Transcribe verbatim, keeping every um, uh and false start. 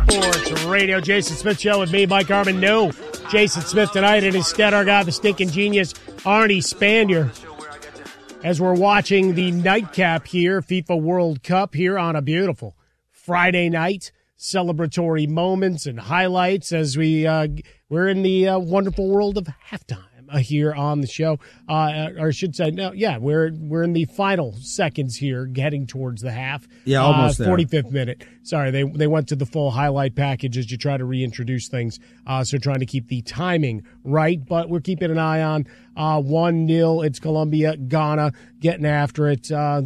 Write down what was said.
Sports Radio. Jason Smith Show with me, Mike Harmon. No Jason Smith tonight, and instead our guy, the stinking genius, Arnie Spanier. As we're watching the nightcap here, FIFA World Cup here on a beautiful Friday night, celebratory moments and highlights as we, uh, we're in the uh, wonderful world of halftime. Uh, here on the show, uh, or I should say, no, yeah, we're we're in the final seconds here, heading towards the half. Yeah, almost uh, forty-fifth minute. Sorry, they they went to the full highlight package as you try to reintroduce things. Uh, so trying to keep the timing right, but we're keeping an eye on uh, one nil. It's Colombia, Ghana getting after it. Uh,